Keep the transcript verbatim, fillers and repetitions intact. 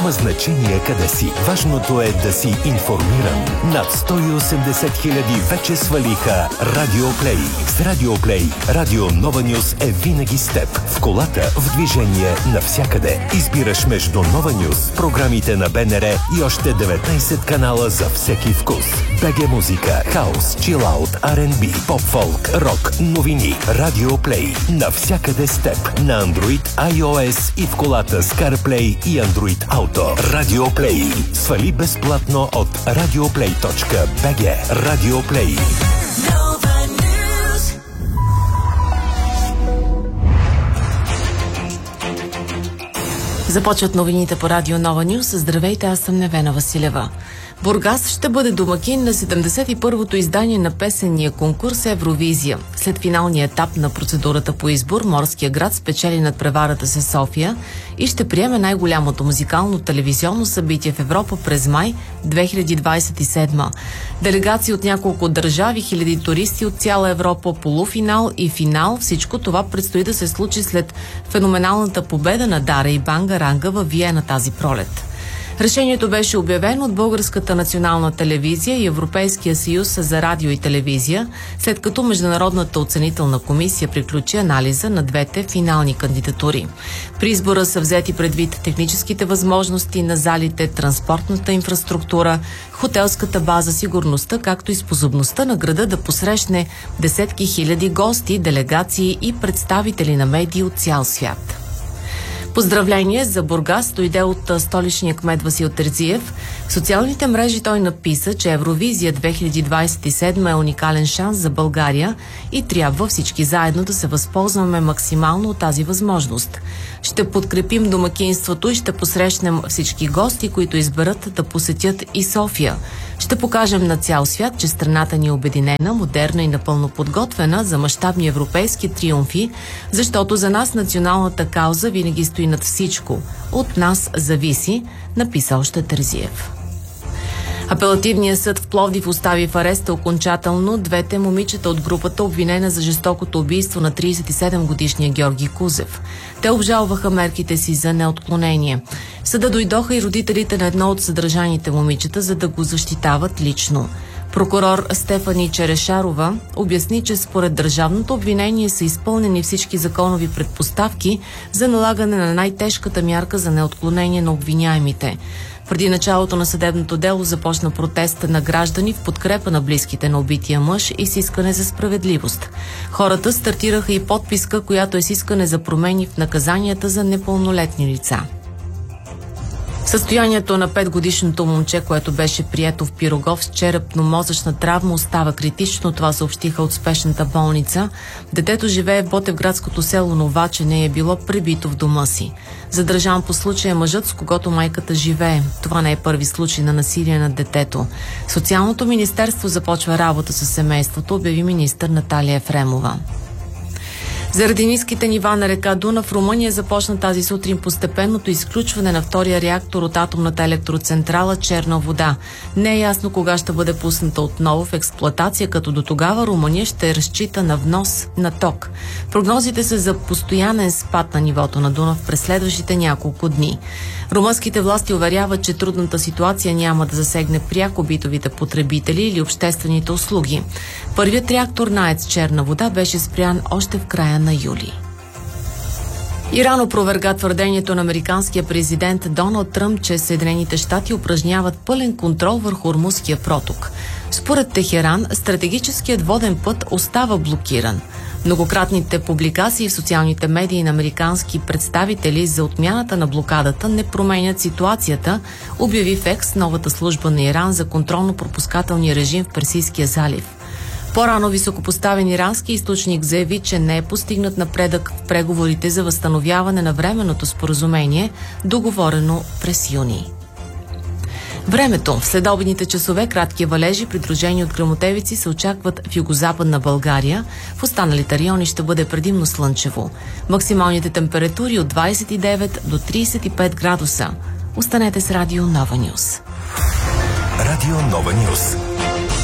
Няма значение къде си. Важното е да си информиран. Над сто и осемдесет хиляди вече свалиха Радио Плей. С Радио Плей, Радио Нова Нюз е винаги с теб. В колата, в движение, навсякъде. Избираш между Нова Нюз, програмите на БНР и още деветнайсет канала за всеки вкус. БГ музика, хаус, чилаут, Ар енд Би, поп-фолк, рок, новини. Радио Плей. Навсякъде с теб. На Android, iOS и в колата с CarPlay и Android Auto. Радио Плей. Свали безплатно от радиоплей точка би джи. Радио Плей. Започват новините по Радио Нова Нюз. Здравейте, аз съм Невена Василева. Бургас ще бъде домакин на седемдесет и първото издание на песенния конкурс Евровизия. След финалния етап на процедурата по избор, морския град спечели надпреварата с София и ще приеме най-голямото музикално телевизионно събитие в Европа през май две хиляди двадесет и седма. Делегации от няколко държави, хиляди туристи от цяла Европа, полуфинал и финал. Всичко това предстои да се случи след феноменалната победа на Дара и Банга Ранга във Виена тази пролет. Решението беше обявено от Българската национална телевизия и Европейския съюз за радио и телевизия, след като Международната оценителна комисия приключи анализа на двете финални кандидатури. При избора са взети предвид техническите възможности на залите, транспортната инфраструктура, хотелската база, сигурността, както и способността на града да посрещне десетки хиляди гости, делегации и представители на медии от цял свят. Поздравление за Бургас дойде от столичния кмет Васил Терзиев. В социалните мрежи той написа, че Евровизия две хиляди двадесет и седма е уникален шанс за България и трябва всички заедно да се възползваме максимално от тази възможност. Ще подкрепим домакинството и ще посрещнем всички гости, които изберат да посетят и София. Ще покажем на цял свят, че страната ни е обединена, модерна и напълно подготвена за мащабни европейски триумфи, защото за нас националната кауза винаги стои над всичко. От нас зависи, написа още Терзиев. Апелативният съд в Пловдив остави в ареста окончателно двете момичета от групата, обвинена за жестокото убийство на тридесет и седем годишния Георги Кузев. Те обжалваха мерките си за неотклонение. В съда дойдоха и родителите на едно от съдържаните момичета, за да го защитават лично. Прокурор Стефани Черешарова обясни, че според държавното обвинение са изпълнени всички законови предпоставки за налагане на най-тежката мярка за неотклонение на обвиняемите. Преди началото на съдебното дело започна протест на граждани в подкрепа на близките на убития мъж и с искане за справедливост. Хората стартираха и подписка, която е с искане за промени в наказанията за непълнолетни лица. Състоянието на петгодишното момче, което беше прието в Пирогов с черепно-мозъчна травма, остава критично. Това съобщиха от спешната болница. Детето живее в ботевградското село Новачене и е било пребито в дома си. Задържан по случая мъжът, с когото майката живее. Това не е първи случай на насилие над детето. Социалното министерство започва работа с семейството, обяви министър Наталия Ефремова. Заради ниските нива на река Дунав, Румъния започна тази сутрин постепенното изключване на втория реактор от атомната електроцентрала Черна вода. Не е ясно кога ще бъде пусната отново в експлоатация, като до тогава Румъния ще разчита на внос на ток. Прогнозите са за постоянен спад на нивото на Дунав през следващите няколко дни. Румънските власти уверяват, че трудната ситуация няма да засегне пряко битовите потребители или обществените услуги. Първият реактор на АЕЦ Черна вода беше спрян още в края на юли. Иран опроверга твърдението на американския президент Доналд Тръмп, че Съединените щати упражняват пълен контрол върху Ормузския проток. Според Техеран, стратегическият воден път остава блокиран. Многократните публикации в социалните медии на американски представители за отмяната на блокадата не променят ситуацията, обяви в Екс новата служба на Иран за контролно-пропускателния режим в Персийския залив. По-рано високопоставен ирански източник заяви, че не е постигнат напредък в преговорите за възстановяване на временното споразумение, договорено през юни. Времето. В следобедните часове кратки валежи, придружени от гръмотевици, се очакват в югозападна България. В останалите райони ще бъде предимно слънчево. Максималните температури от двадесет и девет до тридесет и пет градуса. Останете с Радио Нова Нюз. Радио Нова Нюз.